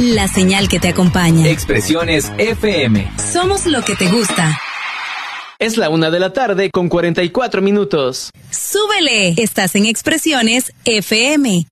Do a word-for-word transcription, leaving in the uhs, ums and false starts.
la señal que te acompaña. Expresiones F M. Somos lo que te gusta. Es la una de la tarde con cuarenta y cuatro minutos. ¡Súbele! Estás en Expresiones F M.